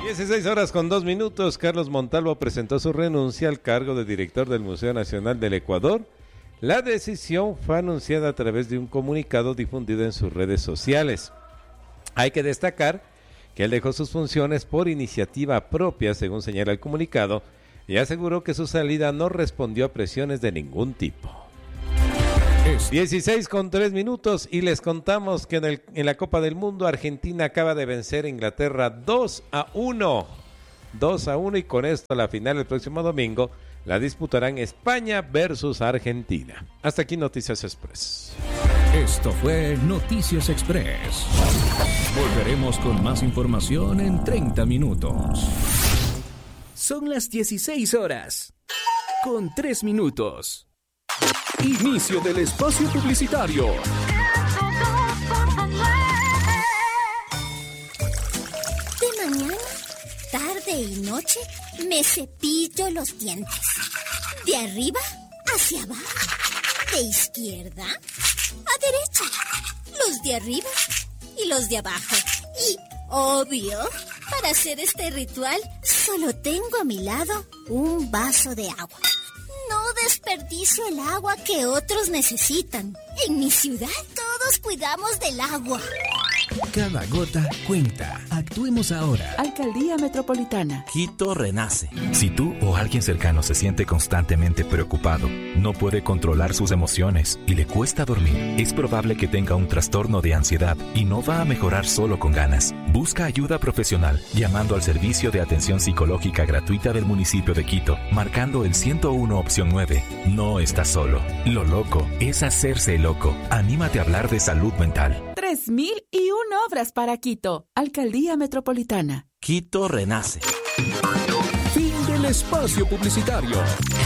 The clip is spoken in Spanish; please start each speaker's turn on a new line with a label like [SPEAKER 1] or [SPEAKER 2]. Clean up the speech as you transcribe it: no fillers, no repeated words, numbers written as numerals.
[SPEAKER 1] 16:02. Carlos Montalvo presentó su renuncia al cargo de director del Museo Nacional del Ecuador. La decisión fue anunciada a través de un comunicado difundido en sus redes sociales. Hay que destacar que él dejó sus funciones por iniciativa propia, según señala el comunicado, y aseguró que su salida no respondió a presiones de ningún tipo. 16:03 y les contamos que en la Copa del Mundo Argentina acaba de vencer a Inglaterra 2-1. 2-1 y con esto la final el próximo domingo la disputarán España versus Argentina. Hasta aquí Noticias Express.
[SPEAKER 2] Esto fue Noticias Express. Volveremos con más información en 30 minutos.
[SPEAKER 3] Son las 16 horas, con 3 minutos. Inicio del espacio publicitario.
[SPEAKER 4] De mañana, tarde y noche me cepillo los dientes. De arriba hacia abajo. De izquierda a derecha. Los de arriba y los de abajo. Y, obvio, para hacer este ritual solo tengo a mi lado un vaso de agua. No desperdicio el agua que otros necesitan. En mi ciudad todos cuidamos del agua.
[SPEAKER 5] Cada gota cuenta. Actuemos ahora.
[SPEAKER 6] Alcaldía Metropolitana.
[SPEAKER 5] Quito renace.
[SPEAKER 7] Si tú o alguien cercano se siente constantemente preocupado, no puede controlar sus emociones y le cuesta dormir, es probable que tenga un trastorno de ansiedad y no va a mejorar solo con ganas. Busca ayuda profesional llamando al servicio de atención psicológica gratuita del municipio de Quito, marcando el 101 opción 9. No estás solo. Lo loco es hacerse loco. Anímate a hablar de salud mental.
[SPEAKER 6] 3001 obras para Quito. Alcaldía Metropolitana.
[SPEAKER 5] Quito renace.
[SPEAKER 3] Fin del espacio publicitario.